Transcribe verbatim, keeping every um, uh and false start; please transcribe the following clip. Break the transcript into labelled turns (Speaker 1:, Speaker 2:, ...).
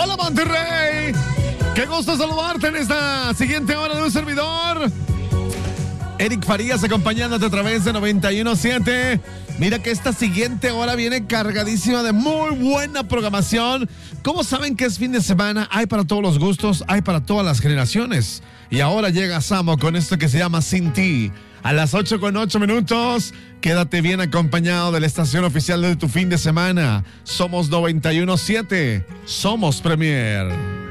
Speaker 1: Hola Monterrey, qué gusto saludarte en esta siguiente hora de un servidor, Eric Farías, acompañándote a través de noventa y uno punto siete. Mira que esta siguiente hora viene cargadísima de muy buena programación. ¿Cómo saben que es fin de semana? Hay para todos los gustos, hay para todas las generaciones. Y ahora llega Samo con esto que se llama Sin Ti. A las ocho con ocho minutos, quédate bien acompañado de la estación oficial de tu fin de semana. Somos noventa y uno punto siete, somos Premier.